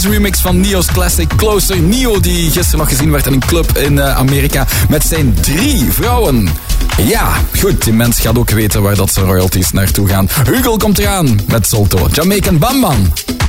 remix van Neo's classic Closer. Neo die gisteren nog gezien werd in een club in Amerika met zijn 3 vrouwen. Ja, goed, die mens gaat ook weten waar dat zijn royalties naartoe gaan. Hugo komt eraan met Salto. Jamaican Bam Bam.